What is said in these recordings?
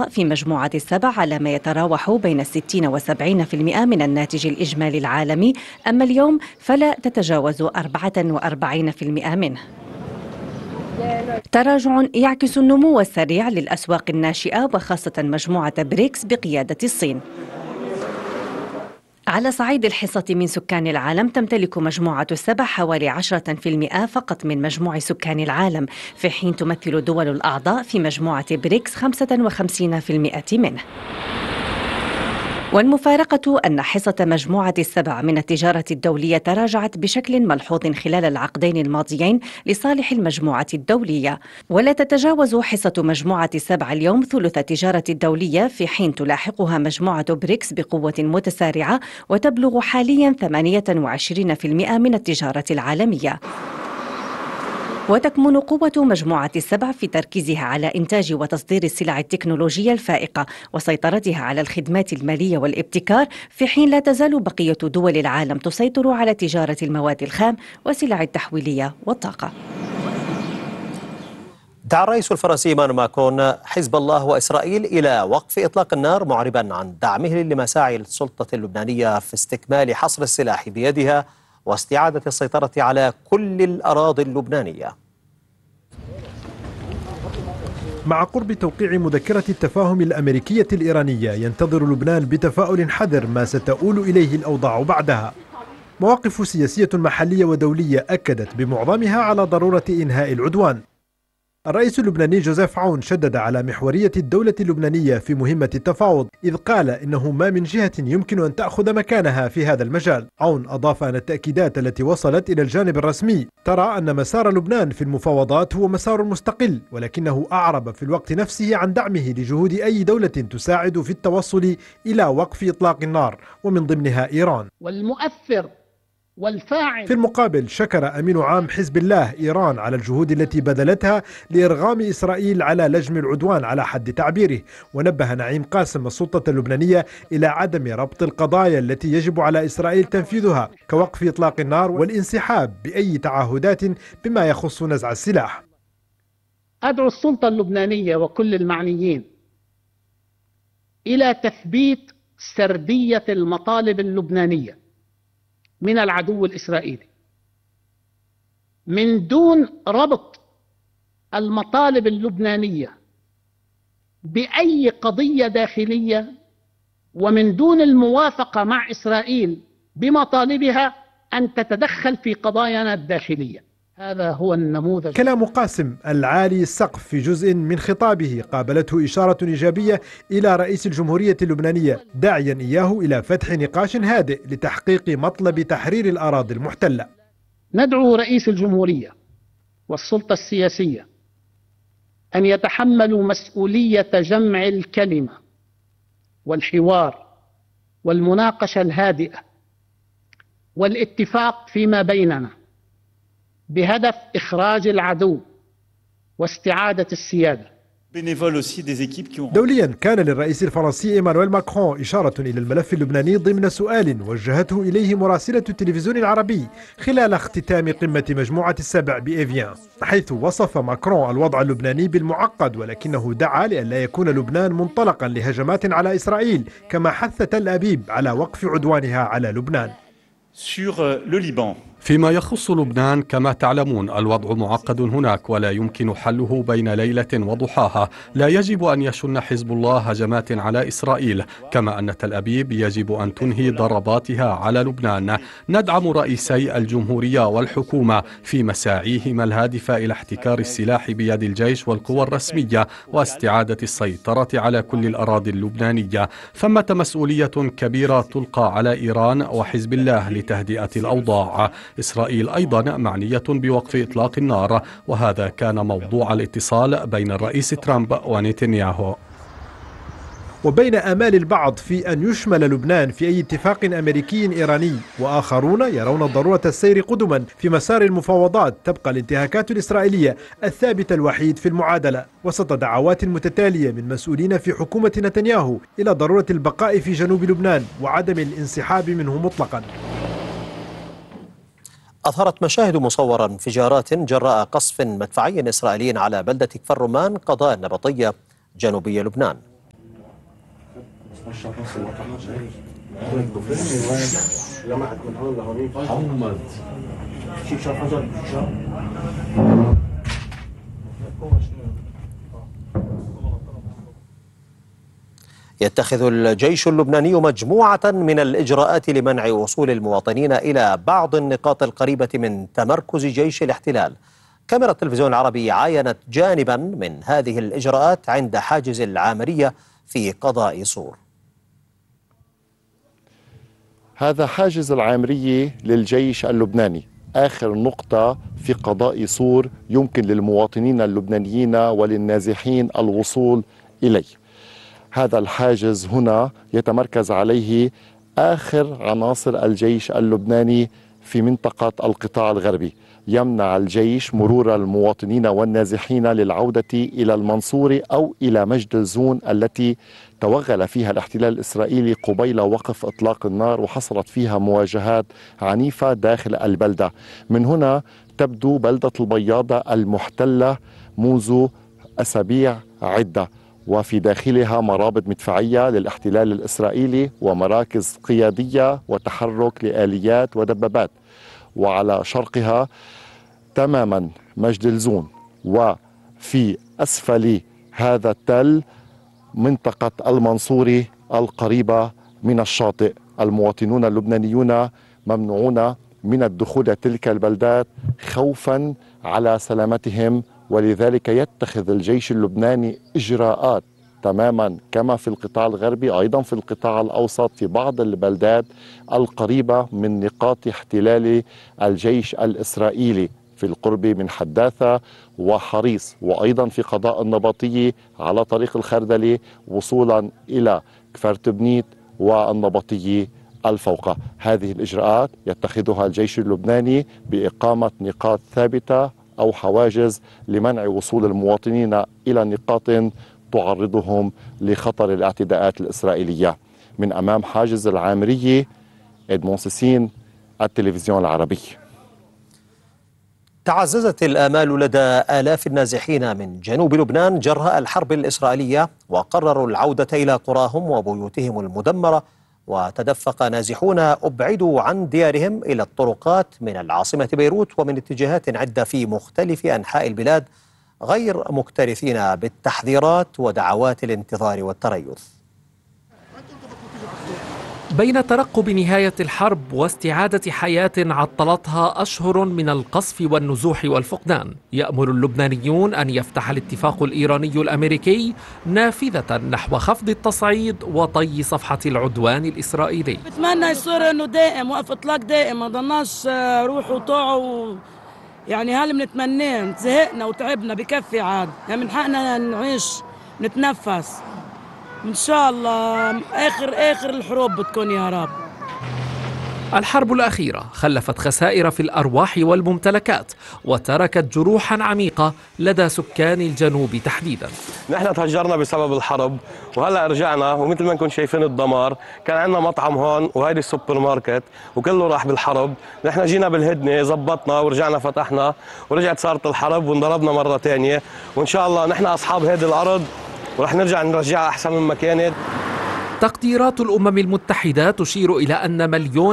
الأعضاء في مجموعة السبع على ما يتراوح بين 60 و70% من الناتج الإجمالي العالمي، أما اليوم فلا تتجاوز 44% منه. تراجع يعكس النمو السريع للأسواق الناشئة وخاصة مجموعة بريكس بقيادة الصين. على صعيد الحصة من سكان العالم، تمتلك مجموعة السبع حوالي 10% فقط من مجموع سكان العالم، في حين تمثل دول الأعضاء في مجموعة بريكس 55% منه. والمفارقة أن حصة مجموعة السبع من التجارة الدولية تراجعت بشكل ملحوظ خلال العقدين الماضيين لصالح المجموعة الدولية، ولا تتجاوز حصة مجموعة السبع اليوم ثلث التجارة الدولية، في حين تلاحقها مجموعة بريكس بقوة متسارعة وتبلغ حاليا 28% من التجارة العالمية. وتكمن قوة مجموعة السبع في تركيزها على إنتاج وتصدير السلع التكنولوجية الفائقة وسيطرتها على الخدمات المالية والابتكار، في حين لا تزال بقية دول العالم تسيطر على تجارة المواد الخام وسلع التحويلية والطاقة. دعا الرئيس الفرنسي إيمانويل ماكرون حزب الله وإسرائيل إلى وقف إطلاق النار، معربا عن دعمه لمساعي السلطة اللبنانية في استكمال حصر السلاح بيدها واستعادة السيطرة على كل الأراضي اللبنانية. مع قرب توقيع مذكرة التفاهم الأمريكية الإيرانية، ينتظر لبنان بتفاؤل حذر ما ستؤول إليه الأوضاع بعدها. مواقف سياسية محلية ودولية أكدت بمعظمها على ضرورة إنهاء العدوان. الرئيس اللبناني جوزيف عون شدد على محورية الدولة اللبنانية في مهمة التفاوض، إذ قال إنه ما من جهة يمكن أن تأخذ مكانها في هذا المجال. عون أضاف أن التأكيدات التي وصلت إلى الجانب الرسمي ترى أن مسار لبنان في المفاوضات هو مسار مستقل، ولكنه أعرب في الوقت نفسه عن دعمه لجهود أي دولة تساعد في التوصل إلى وقف إطلاق النار، ومن ضمنها إيران. والمؤثر والفاعل. في المقابل شكر أمين عام حزب الله إيران على الجهود التي بذلتها لإرغام إسرائيل على لجم العدوان على حد تعبيره، ونبه نعيم قاسم السلطة اللبنانية إلى عدم ربط القضايا التي يجب على إسرائيل تنفيذها كوقف إطلاق النار والانسحاب بأي تعهدات بما يخص نزع السلاح. أدعو السلطة اللبنانية وكل المعنيين إلى تثبيت سردية المطالب اللبنانية من العدو الإسرائيلي، من دون ربط المطالب اللبنانية بأي قضية داخلية، ومن دون الموافقة مع إسرائيل بمطالبها أن تتدخل في قضايانا الداخلية. هذا هو النموذج. كلام قاسم العالي السقف في جزء من خطابه قابلته إشارة إيجابية إلى رئيس الجمهورية اللبنانية، داعيا إياه إلى فتح نقاش هادئ لتحقيق مطلب تحرير الأراضي المحتلة. ندعو رئيس الجمهورية والسلطة السياسية أن يتحملوا مسؤولية جمع الكلمة والحوار والمناقشة الهادئة والاتفاق فيما بيننا بهدف إخراج العدو واستعادة السيادة. دوليا كان للرئيس الفرنسي إيمانويل ماكرون إشارة إلى الملف اللبناني ضمن سؤال وجهته إليه مراسلة التلفزيون العربي خلال اختتام قمة مجموعة السبع بإيفيان، حيث وصف ماكرون الوضع اللبناني بالمعقد، ولكنه دعا لئلا يكون لبنان منطلقا لهجمات على إسرائيل، كما حث تل أبيب على وقف عدوانها على لبنان. فيما يخص لبنان، كما تعلمون الوضع معقد هناك ولا يمكن حله بين ليلة وضحاها. لا يجب أن يشن حزب الله هجمات على إسرائيل، كما أن تل أبيب يجب أن تنهي ضرباتها على لبنان. ندعم رئيسي الجمهورية والحكومة في مساعيهما الهادفة إلى احتكار السلاح بيد الجيش والقوى الرسمية واستعادة السيطرة على كل الأراضي اللبنانية. ثمة مسؤولية كبيرة تلقى على إيران وحزب الله لتهدئة الأوضاع. إسرائيل أيضا معنية بوقف إطلاق النار، وهذا كان موضوع الاتصال بين الرئيس ترامب ونتنياهو. وبين آمال البعض في أن يشمل لبنان في أي اتفاق أمريكي إيراني، وآخرون يرون ضرورة السير قدما في مسار المفاوضات، تبقى الانتهاكات الإسرائيلية الثابت الوحيد في المعادلة، وسط دعوات متتالية من مسؤولين في حكومة نتنياهو إلى ضرورة البقاء في جنوب لبنان وعدم الانسحاب منه مطلقا. أظهرت مشاهد مصورة انفجارات جراء قصف مدفعي إسرائيلي على بلدة كفر رمان قضاء النبطية جنوبي لبنان. يتخذ الجيش اللبناني مجموعة من الإجراءات لمنع وصول المواطنين إلى بعض النقاط القريبة من تمركز جيش الاحتلال. كاميرا التلفزيون العربي عاينت جانبا من هذه الإجراءات عند حاجز العامرية في قضاء صور. هذا حاجز العامرية للجيش اللبناني، آخر نقطة في قضاء صور يمكن للمواطنين اللبنانيين وللنازحين الوصول إليه. هذا الحاجز هنا يتمركز عليه آخر عناصر الجيش اللبناني في منطقة القطاع الغربي. يمنع الجيش مرور المواطنين والنازحين للعودة إلى المنصورة أو إلى مجدلزون التي توغل فيها الاحتلال الإسرائيلي قبيل وقف إطلاق النار، وحصلت فيها مواجهات عنيفة داخل البلدة. من هنا تبدو بلدة البياضة المحتلة منذ أسابيع عدة، وفي داخلها مرابط مدفعية للاحتلال الإسرائيلي ومراكز قيادية وتحرك لآليات ودبابات. وعلى شرقها تماما مجدلزون، وفي أسفل هذا التل منطقة المنصورة القريبة من الشاطئ. المواطنون اللبنانيون ممنوعون من الدخول تلك البلدات خوفا على سلامتهم، ولذلك يتخذ الجيش اللبناني إجراءات تماما كما في القطاع الغربي، أيضا في القطاع الأوسط في بعض البلدات القريبة من نقاط احتلال الجيش الإسرائيلي في القرب من حداثة وحريص، وأيضا في قضاء النبطية على طريق الخردلة وصولا إلى كفر تبنيت والنبطية الفوقة. هذه الإجراءات يتخذها الجيش اللبناني بإقامة نقاط ثابتة أو حواجز لمنع وصول المواطنين إلى نقاط تعرضهم لخطر الاعتداءات الإسرائيلية. من أمام حاجز العامرية، إدمون سيسين، التلفزيون العربي. تعززت الآمال لدى آلاف النازحين من جنوب لبنان جراء الحرب الإسرائيلية، وقرروا العودة إلى قراهم وبيوتهم المدمرة. وتدفق نازحون أبعدوا عن ديارهم إلى الطرقات من العاصمة بيروت ومن اتجاهات عدة في مختلف أنحاء البلاد، غير مكترثين بالتحذيرات ودعوات الانتظار والتريث. بين ترقب نهاية الحرب واستعادة حياة عطلتها أشهر من القصف والنزوح والفقدان، يأمل اللبنانيون أن يفتح الاتفاق الإيراني الأمريكي نافذة نحو خفض التصعيد وطي صفحة العدوان الإسرائيلي. بتمنى يصير إنه دائم وقف إطلاق دائم، ما ضلناش روح وطاعوا، يعني هذا بنتمناه. زهقنا وتعبنا، بكفي عاد، يعني من حقنا نعيش نتنفس. إن شاء الله آخر الحروب بتكون يا رب. الحرب الأخيرة خلفت خسائر في الأرواح والممتلكات، وتركت جروحا عميقة لدى سكان الجنوب تحديدا. نحن تهجرنا بسبب الحرب، وهلا رجعنا، ومثل ما نكون شايفين الدمار. كان عندنا مطعم هون وهيدي السوبر ماركت وكله راح بالحرب. نحن جينا بالهدنة، زبطنا ورجعنا فتحنا، ورجعت صارت الحرب وانضربنا مرة تانية. وإن شاء الله نحن أصحاب هذه الأرض ورح نرجعها أحسن مما كانت. تقديرات الأمم المتحدة تشير إلى أن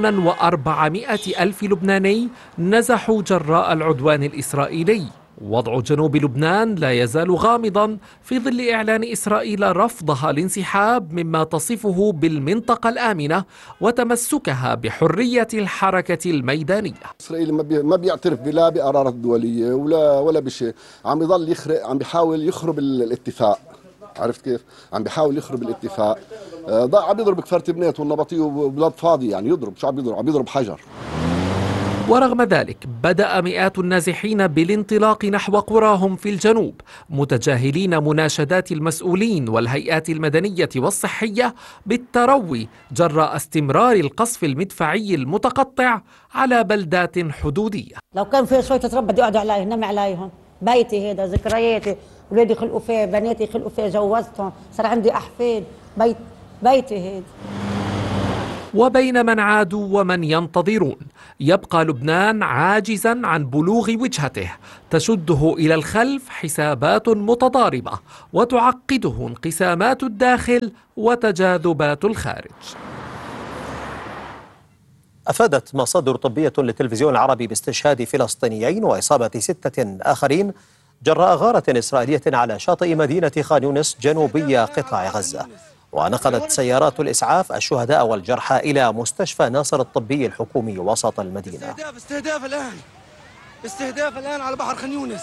1,400,000 لبناني نزحوا جراء العدوان الإسرائيلي. وضع جنوب لبنان لا يزال غامضا في ظل إعلان إسرائيل رفضها الانسحاب مما تصفه بالمنطقة الآمنة وتمسكها بحرية الحركة الميدانية. إسرائيل ما بيعترف بلا بقرارات دولية ولا بشيء، عم يضل يخرق، عم بيحاول يخرب الاتفاق. عرفت كيف؟ عم بيحاول يخرب الاتفاق. عم يضرب كفر تبنيت والنبطية وبلاد فاضي، يعني يضرب، شو عم يضرب؟ عم يضرب حجر. ورغم ذلك بدأ مئات النازحين بالانطلاق نحو قراهم في الجنوب، متجاهلين مناشدات المسؤولين والهيئات المدنية والصحية بالتروي جراء استمرار القصف المدفعي المتقطع على بلدات حدودية. لو كان في شوية تربى بدي أقعد عليهم، نم عليهم. بيتي هذا، ذكرياتي، ولادي خلقوا فيه، بناتي خلقوا فيه، جوزتهم، صار عندي أحفاد. بيتي هذا. وبين من عادوا ومن ينتظرون، يبقى لبنان عاجزا عن بلوغ وجهته، تشده إلى الخلف حسابات متضاربة وتعقده انقسامات الداخل وتجاذبات الخارج. أفادت مصادر طبية للتلفزيون العربي باستشهاد فلسطينيين وإصابة 6 آخرين جراء غارة إسرائيلية على شاطئ مدينة خان يونس جنوبي قطاع غزة. ونقلت سيارات الإسعاف الشهداء والجرحى إلى مستشفى ناصر الطبي الحكومي وسط المدينة. استهداف الآن على بحر خان يونس.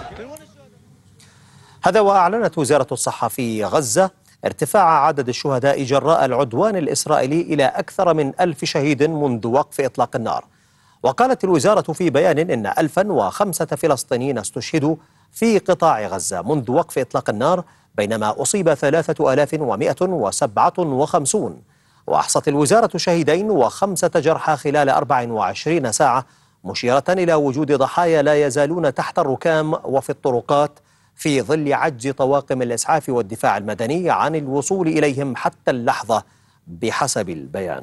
هذا وأعلنت وزارة الصحة في غزة ارتفاع عدد الشهداء جراء العدوان الإسرائيلي إلى أكثر من 1000 شهيد منذ وقف إطلاق النار. وقالت الوزارة في بيان إن 1005 فلسطينيين استشهدوا في قطاع غزة منذ وقف إطلاق النار، بينما أصيب 3157. وأحصت الوزارة شهيدين و5 جرحى خلال 24 ساعة، مشيرة إلى وجود ضحايا لا يزالون تحت الركام وفي الطرقات في ظل عجز طواقم الإسعاف والدفاع المدني عن الوصول إليهم حتى اللحظة بحسب البيان.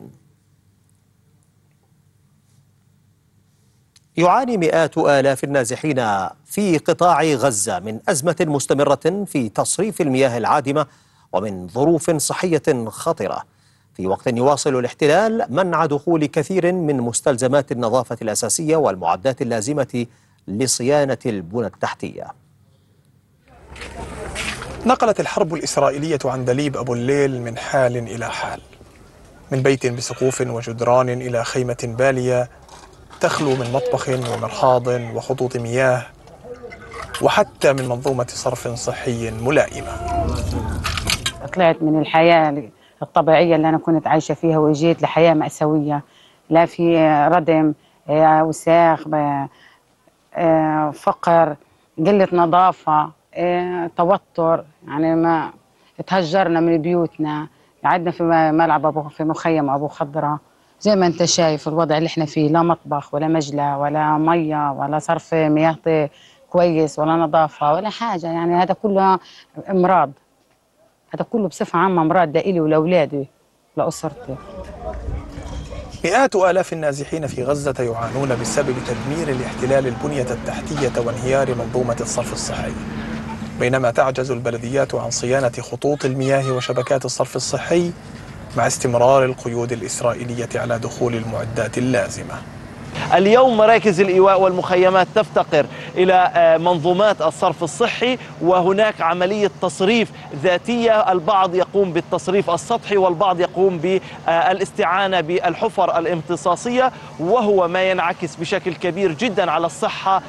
يعاني مئات آلاف النازحين في قطاع غزة من أزمة مستمرة في تصريف المياه العادمة ومن ظروف صحية خطرة، في وقت يواصل الاحتلال منع دخول كثير من مستلزمات النظافة الأساسية والمعدات اللازمة لصيانة البنى التحتية. نقلت الحرب الإسرائيلية عندليب أبو الليل من حال إلى حال، من بيت بسقوف وجدران إلى خيمة بالية تخلو من مطبخ ومرحاض وخطوط مياه وحتى من منظومة صرف صحي ملائمة. طلعت من الحياة الطبيعية اللي أنا كنت عايشة فيها وجيت لحياة مأساوية، لا في ردم، وساخ، فقر، قلة نظافة، توتر، يعني ما تهجرنا من بيوتنا، قعدنا في ملعب في مخيم أبو خضرة. زي ما انت شايف الوضع اللي احنا فيه، لا مطبخ ولا مجلة ولا مية ولا صرف مياه كويس ولا نظافة ولا حاجة. يعني هذا كله امراض، هذا كله بصفة عامة امراض لإلي ولأولادي ولأسرتي. مئات آلاف النازحين في غزة يعانون بسبب تدمير الاحتلال البنية التحتية وانهيار منظومة الصرف الصحي، بينما تعجز البلديات عن صيانة خطوط المياه وشبكات الصرف الصحي مع استمرار القيود الإسرائيلية على دخول المعدات اللازمة. اليوم مراكز الإيواء والمخيمات تفتقر إلى منظومات الصرف الصحي، وهناك عملية تصريف ذاتية، البعض يقوم بالتصريف السطحي والبعض يقوم بالاستعانة بالحفر الامتصاصية، وهو ما ينعكس بشكل كبير جدا على الصحة.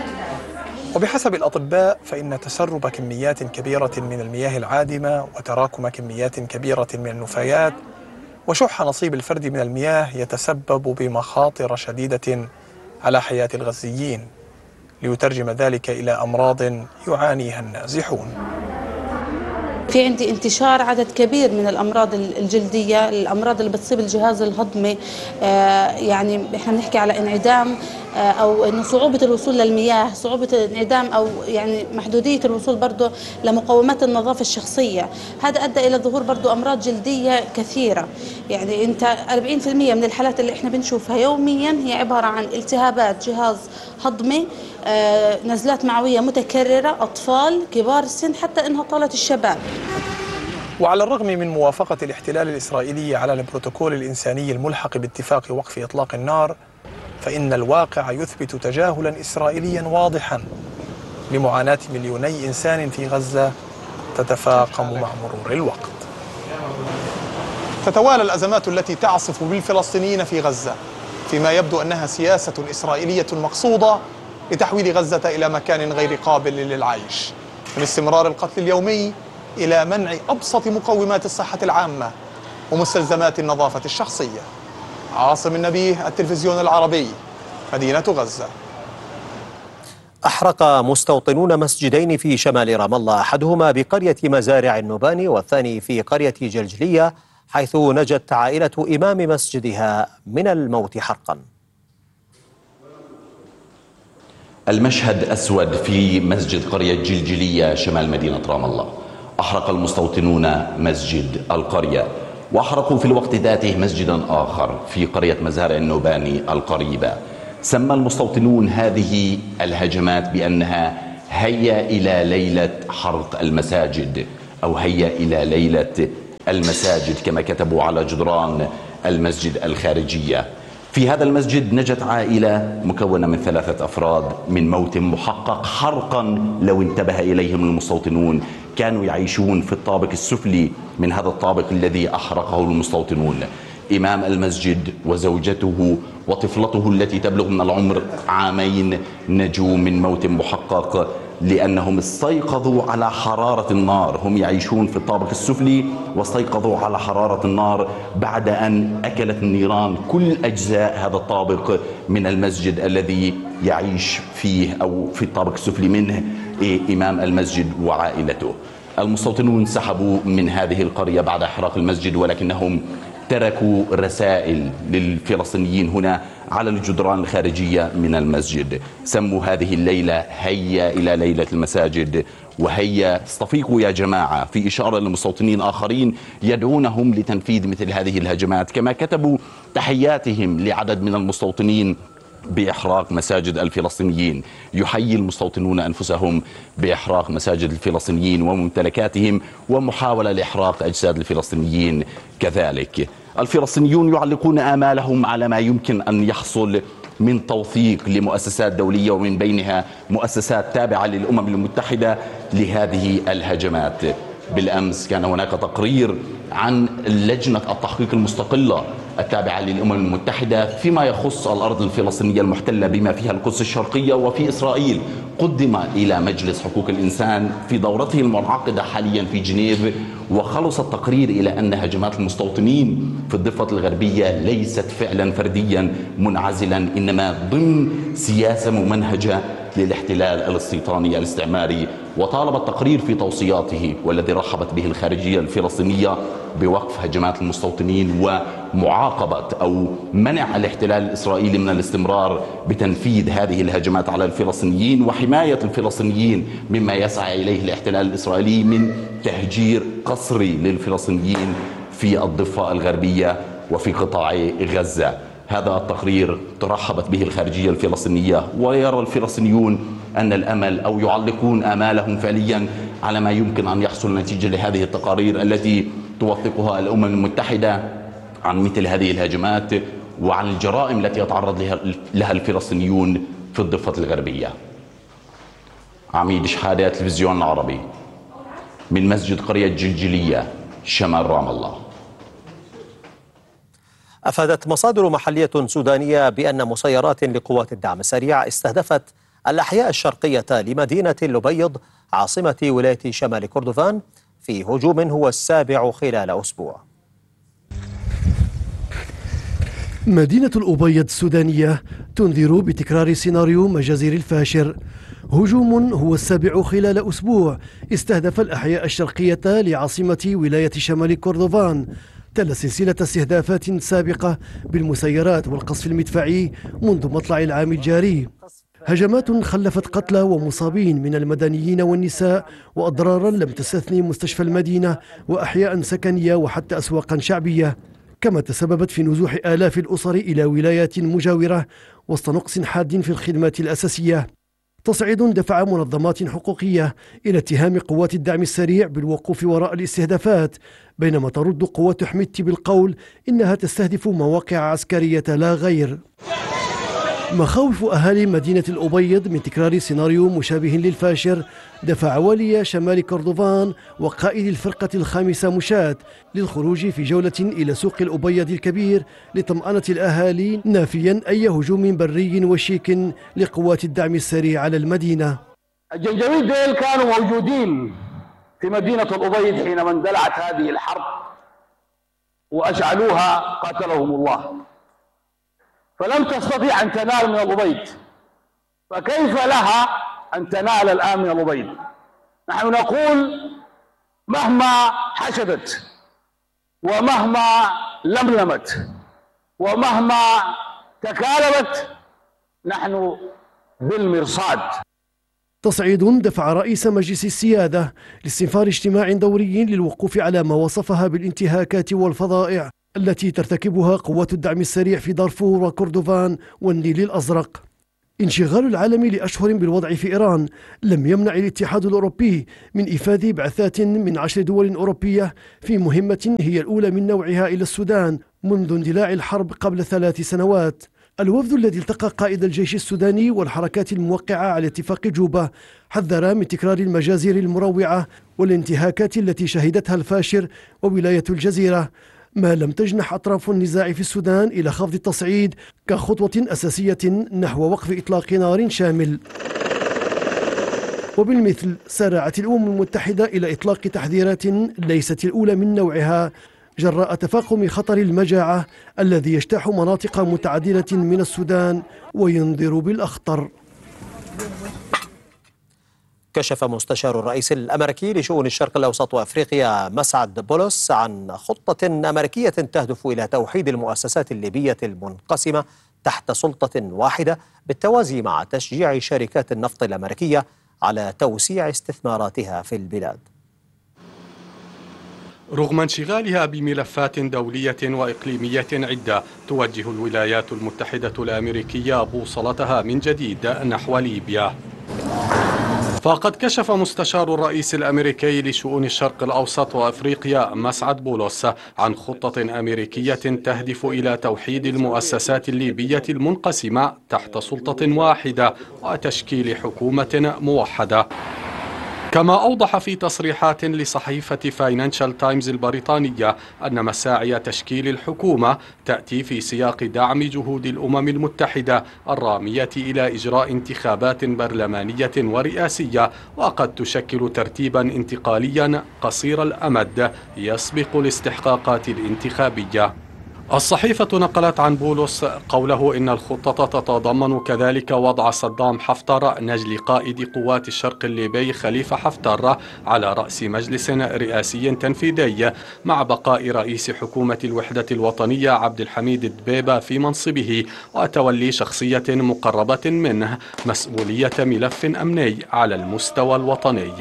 وبحسب الأطباء فإن تسرب كميات كبيرة من المياه العادمة وتراكم كميات كبيرة من النفايات وشح نصيب الفرد من المياه يتسبب بمخاطر شديدة على حياة الغزيين، ليترجم ذلك إلى أمراض يعانيها النازحون. في عندي انتشار عدد كبير من الأمراض الجلدية، الأمراض اللي بتصيب الجهاز الهضمي، يعني احنا بنحكي على انعدام أو إنه صعوبة الوصول للمياه، صعوبة انعدام أو يعني محدودية الوصول برضه لمقومات النظافة الشخصية. هذا أدى إلى ظهور برضه أمراض جلدية كثيرة. يعني أنت 40% من الحالات اللي احنا بنشوفها يوميا هي عبارة عن التهابات جهاز هضمي، نزلات معوية متكررة، أطفال، كبار السن، حتى إنها طالت الشباب. وعلى الرغم من موافقة الاحتلال الإسرائيلي على البروتوكول الإنساني الملحق باتفاق وقف إطلاق النار، فإن الواقع يثبت تجاهلا إسرائيليا واضحا لمعاناة مليوني إنسان في غزة تتفاقم مع مرور الوقت. تتوالى الأزمات التي تعصف بالفلسطينيين في غزة، فيما يبدو أنها سياسة إسرائيلية مقصودة لتحويل غزة إلى مكان غير قابل للعيش، من استمرار القتل اليومي إلى منع أبسط مقومات الصحة العامة ومستلزمات النظافة الشخصية. عاصم النبيه، التلفزيون العربي، مدينة غزة. أحرق مستوطنون مسجدين في شمال رام الله، أحدهما بقرية مزارع النوباني والثاني في قرية جلجلية، حيث نجت عائلة إمام مسجدها من الموت حرقا. المشهد أسود في مسجد قرية جلجلية شمال مدينة رام الله. أحرق المستوطنون مسجد القرية وأحرقوا في الوقت ذاته مسجدا آخر في قرية مزارع النوباني القريبة. سمى المستوطنون هذه الهجمات بأنها هيا إلى ليلة حرق المساجد أو هيا إلى ليلة المساجد كما كتبوا على جدران المسجد الخارجية. في هذا المسجد نجت عائلة مكونة من 3 أفراد من موت محقق حرقا لو انتبه إليهم المستوطنون. كانوا يعيشون في الطابق السفلي من هذا الطابق الذي أحرقه المستوطنون. إمام المسجد وزوجته وطفلته التي تبلغ من العمر 2 عام نجوا من موت محقق لأنهم استيقظوا على حرارة النار. هم يعيشون في الطابق السفلي واستيقظوا على حرارة النار بعد أن أكلت النيران كل أجزاء هذا الطابق من المسجد الذي يعيش فيه أو في الطابق السفلي منه إمام المسجد وعائلته. المستوطنون سحبوا من هذه القرية بعد إحراق المسجد، ولكنهم تركوا رسائل للفلسطينيين هنا على الجدران الخارجية من المسجد. سموا هذه الليلة هيا إلى ليلة المساجد وهيا استفيقوا يا جماعة، في إشارة لمستوطنين آخرين يدعونهم لتنفيذ مثل هذه الهجمات. كما كتبوا تحياتهم لعدد من المستوطنين بإحراق مساجد الفلسطينيين. يحيي المستوطنون أنفسهم بإحراق مساجد الفلسطينيين وممتلكاتهم ومحاولة لإحراق أجساد الفلسطينيين كذلك. الفلسطينيون يعلقون آمالهم على ما يمكن أن يحصل من توثيق لمؤسسات دولية ومن بينها مؤسسات تابعة للأمم المتحدة لهذه الهجمات. بالأمس كان هناك تقرير عن لجنة التحقيق المستقلة التابعة للأمم المتحدة فيما يخص الأرض الفلسطينية المحتلة بما فيها القدس الشرقية وفي إسرائيل، قدم إلى مجلس حقوق الإنسان في دورته المنعقدة حاليا في جنيف، وخلص التقرير إلى أن هجمات المستوطنين في الضفة الغربية ليست فعلا فرديا منعزلا، إنما ضمن سياسة ممنهجة للاحتلال الاستيطاني الاستعماري. وطالب التقرير في توصياته والذي رحبت به الخارجية الفلسطينية بوقف هجمات المستوطنين ومعاقبة أو منع الاحتلال الإسرائيلي من الاستمرار بتنفيذ هذه الهجمات على الفلسطينيين وحماية الفلسطينيين مما يسعى إليه الاحتلال الإسرائيلي من تهجير قسري للفلسطينيين في الضفة الغربية وفي قطاع غزة. هذا التقرير ترحبت به الخارجية الفلسطينية، ويرى الفلسطينيون أن الأمل أو يعلقون آمالهم فعليا على ما يمكن أن يحصل نتيجة لهذه التقارير التي توثقها الأمم المتحدة عن مثل هذه الهجمات وعن الجرائم التي يتعرض لها الفلسطينيون في الضفة الغربية. عميد شحادة، تلفزيون العربي، من مسجد قرية جلجلية شمال رام الله. أفادت مصادر محلية سودانية بأن مسيرات لقوات الدعم السريع استهدفت الأحياء الشرقية لمدينة الأبيض عاصمة ولاية شمال كردفان في هجوم هو السابع خلال أسبوع. مدينة الأبيض السودانية تنذر بتكرار سيناريو مجازر الفاشر. هجوم هو السابع خلال أسبوع استهدف الأحياء الشرقية لعاصمة ولاية شمال كردفان تلا سلسلة استهدافات سابقة بالمسيرات والقصف المدفعي منذ مطلع العام الجاري. هجمات خلفت قتلى ومصابين من المدنيين والنساء وأضرارا لم تستثني مستشفى المدينة وأحياء سكنية وحتى أسواقا شعبية، كما تسببت في نزوح آلاف الأسر إلى ولايات مجاورة وسط نقص حاد في الخدمات الأساسية. تصعيد دفع منظمات حقوقية إلى اتهام قوات الدعم السريع بالوقوف وراء الاستهدافات، بينما ترد قوات حميدتي بالقول إنها تستهدف مواقع عسكرية لا غير. مخاوف أهالي مدينة الأبيض من تكرار سيناريو مشابه للفاشر دفع والي شمال كردفان وقائد الفرقة الخامسة مشاة للخروج في جولة إلى سوق الأبيض الكبير لطمأنة الأهالي، نافيا أي هجوم بري وشيك لقوات الدعم السريع على المدينة. الجنجويد ديل كانوا موجودين في مدينة الأبيض حينما اندلعت هذه الحرب وأشعلوها قاتلهم الله، فلم تستطيع أن تنال من الأبيض، فكيف لها أن تنال الآن من الأبيض؟ نحن نقول مهما حشدت ومهما لملمت ومهما تكالبت نحن بالمرصاد. تصعيد دفع رئيس مجلس السيادة لاستنفار اجتماع دوري للوقوف على ما وصفها بالانتهاكات والفظائع التي ترتكبها قوات الدعم السريع في دارفور وكردفان والنيل الأزرق. انشغال العالم لأشهر بالوضع في إيران لم يمنع الاتحاد الأوروبي من إيفاد بعثات من 10 دول أوروبية في مهمة هي الأولى من نوعها إلى السودان منذ اندلاع الحرب قبل 3 سنوات. الوفد الذي التقى قائد الجيش السوداني والحركات الموقعة على اتفاق جوبا حذر من تكرار المجازر المروعة والانتهاكات التي شهدتها الفاشر وولاية الجزيرة، ما لم تجنح أطراف النزاع في السودان إلى خفض التصعيد كخطوة أساسية نحو وقف إطلاق نار شامل. وبالمثل سارعت الأمم المتحدة إلى إطلاق تحذيرات ليست الأولى من نوعها جراء تفاقم خطر المجاعة الذي يجتاح مناطق متعددة من السودان وينذر بالأخطر. كشف مستشار الرئيس الأمريكي لشؤون الشرق الأوسط وأفريقيا مسعد بولس عن خطة أمريكية تهدف إلى توحيد المؤسسات الليبية المنقسمة تحت سلطة واحدة بالتوازي مع تشجيع شركات النفط الأمريكية على توسيع استثماراتها في البلاد. رغم انشغالها بملفات دولية وإقليمية عدة، توجه الولايات المتحدة الأمريكية بوصلتها من جديد نحو ليبيا. فقد كشف مستشار الرئيس الأمريكي لشؤون الشرق الأوسط وأفريقيا مسعد بولس عن خطة أمريكية تهدف إلى توحيد المؤسسات الليبية المنقسمة تحت سلطة واحدة وتشكيل حكومة موحدة. كما أوضح في تصريحات لصحيفة فاينانشال تايمز البريطانية أن مساعي تشكيل الحكومة تأتي في سياق دعم جهود الأمم المتحدة الرامية إلى إجراء انتخابات برلمانية ورئاسية، وقد تشكل ترتيبا انتقاليا قصير الأمد يسبق الاستحقاقات الانتخابية. الصحيفة نقلت عن بولس قوله إن الخطة تتضمن كذلك وضع صدام حفتر نجل قائد قوات الشرق الليبي خليفة حفتر على رأس مجلس رئاسي تنفيذي، مع بقاء رئيس حكومة الوحدة الوطنية عبد الحميد الدبيبة في منصبه وتولي شخصية مقربة منه مسؤولية ملف أمني على المستوى الوطني.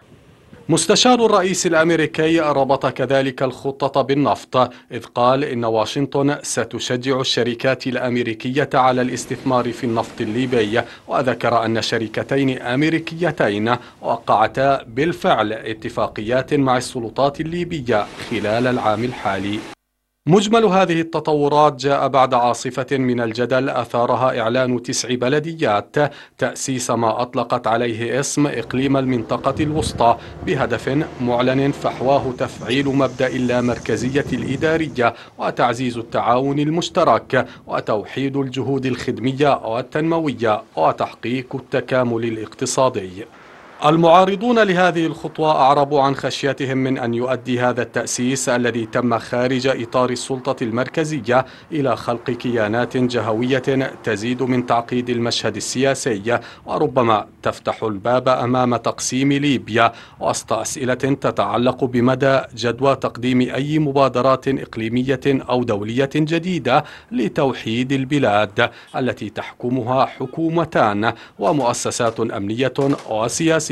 مستشار الرئيس الأمريكي ربط كذلك الخطة بالنفط، إذ قال إن واشنطن ستشجع الشركات الأمريكية على الاستثمار في النفط الليبي، وذكر أن شركتين أمريكيتين وقعتا بالفعل اتفاقيات مع السلطات الليبية خلال العام الحالي. مجمل هذه التطورات جاء بعد عاصفة من الجدل أثارها إعلان 9 بلديات تأسيس ما أطلقت عليه اسم إقليم المنطقة الوسطى، بهدف معلن فحواه تفعيل مبدأ اللامركزية الإدارية وتعزيز التعاون المشترك وتوحيد الجهود الخدمية والتنموية وتحقيق التكامل الاقتصادي. المعارضون لهذه الخطوة أعربوا عن خشيتهم من أن يؤدي هذا التأسيس الذي تم خارج إطار السلطة المركزية إلى خلق كيانات جهوية تزيد من تعقيد المشهد السياسي، وربما تفتح الباب أمام تقسيم ليبيا وسط أسئلة تتعلق بمدى جدوى تقديم أي مبادرات إقليمية أو دولية جديدة لتوحيد البلاد التي تحكمها حكومتان ومؤسسات أمنية وسياسية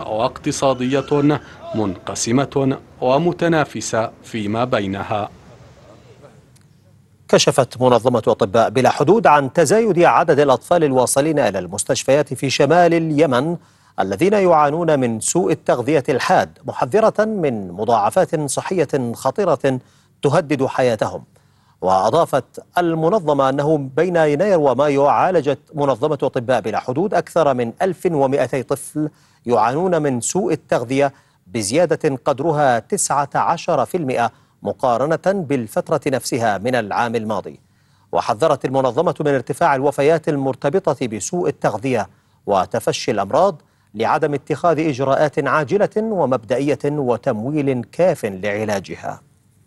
واقتصادية منقسمة ومتنافسة فيما بينها. كشفت منظمة أطباء بلا حدود عن تزايد عدد الأطفال الواصلين إلى المستشفيات في شمال اليمن الذين يعانون من سوء التغذية الحاد، محذرة من مضاعفات صحية خطيرة تهدد حياتهم. وأضافت المنظمة أنه بين يناير ومايو عالجت منظمة أطباء بلا حدود أكثر من 1200 طفل يعانون من سوء التغذية بزيادة قدرها 19% مقارنة بالفترة نفسها من العام الماضي. وحذرت المنظمة من ارتفاع الوفيات المرتبطة بسوء التغذية وتفشي الأمراض لعدم اتخاذ إجراءات عاجلة ومبدئية وتمويل كاف لعلاجها.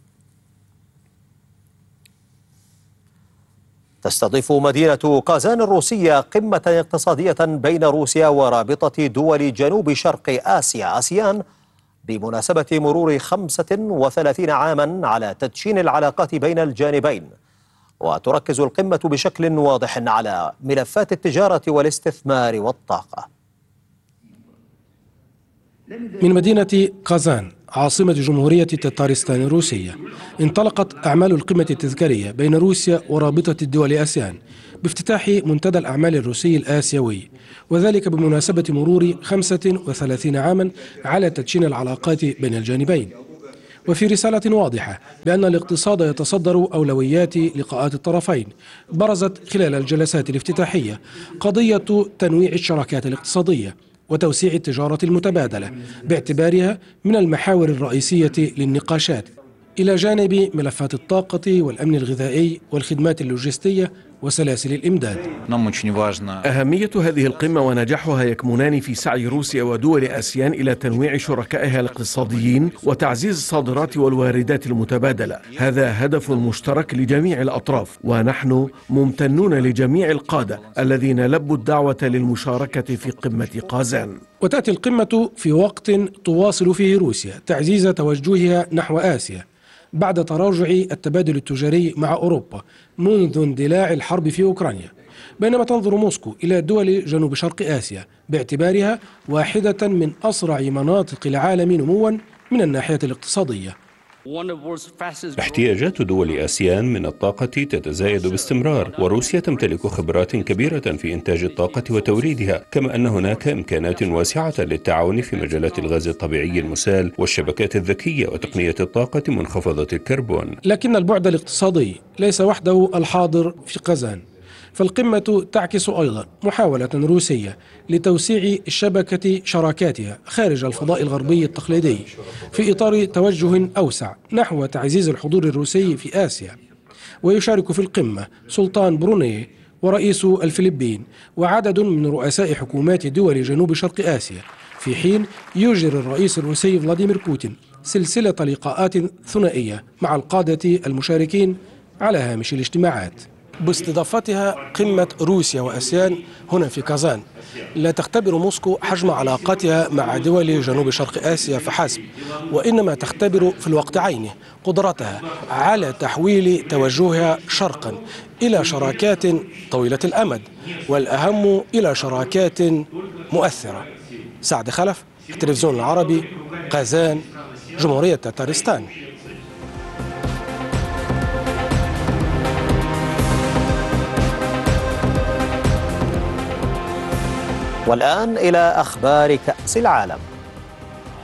تستضيف مدينة قازان الروسية قمة اقتصادية بين روسيا ورابطة دول جنوب شرق آسيا آسيان بمناسبة مرور 35 عاما على تدشين العلاقات بين الجانبين. وتركز القمة بشكل واضح على ملفات التجارة والاستثمار والطاقة. من مدينة قازان عاصمة جمهورية تتارستان الروسية انطلقت أعمال القمة التذكارية بين روسيا ورابطة الدول آسيان بافتتاح منتدى الأعمال الروسي الآسيوي، وذلك بمناسبة مرور 35 عاما على تدشين العلاقات بين الجانبين. وفي رسالة واضحة بأن الاقتصاد يتصدر أولويات لقاءات الطرفين، برزت خلال الجلسات الافتتاحية قضية تنويع الشراكات الاقتصادية وتوسيع التجارة المتبادلة باعتبارها من المحاور الرئيسية للنقاشات، إلى جانب ملفات الطاقة والأمن الغذائي والخدمات اللوجستية وسلاسل الإمداد. أهمية هذه القمة ونجاحها يكمنان في سعي روسيا ودول آسيان إلى تنويع شركائها الاقتصاديين وتعزيز الصادرات والواردات المتبادلة. هذا هدف مشترك لجميع الأطراف، ونحن ممتنون لجميع القادة الذين لبوا الدعوة للمشاركة في قمة قازان. وتأتي القمة في وقت تواصل فيه روسيا تعزيز توجهها نحو آسيا بعد تراجع التبادل التجاري مع أوروبا منذ اندلاع الحرب في أوكرانيا، بينما تنظر موسكو إلى دول جنوب شرق آسيا باعتبارها واحدة من أسرع مناطق العالم نموا من الناحية الاقتصادية. احتياجات دول آسيان من الطاقة تتزايد باستمرار، وروسيا تمتلك خبرات كبيرة في إنتاج الطاقة وتوريدها، كما أن هناك إمكانات واسعة للتعاون في مجالات الغاز الطبيعي المسال والشبكات الذكية وتقنية الطاقة منخفضة الكربون. لكن البعد الاقتصادي ليس وحده الحاضر في قازان، فالقمة تعكس أيضا محاولة روسية لتوسيع شبكة شراكاتها خارج الفضاء الغربي التقليدي في إطار توجه أوسع نحو تعزيز الحضور الروسي في آسيا. ويشارك في القمة سلطان بروني ورئيس الفلبين وعدد من رؤساء حكومات دول جنوب شرق آسيا، في حين يجري الرئيس الروسي فلاديمير بوتين سلسلة لقاءات ثنائية مع القادة المشاركين على هامش الاجتماعات. باستضافتها قمة روسيا وآسيان هنا في قازان، لا تختبر موسكو حجم علاقاتها مع دول جنوب شرق آسيا فحسب، وإنما تختبر في الوقت عينه قدرتها على تحويل توجهها شرقا إلى شراكات طويلة الأمد، والأهم إلى شراكات مؤثرة. سعد خلف، التلفزيون العربي، قازان، جمهورية تتارستان. والآن إلى أخبار كأس العالم.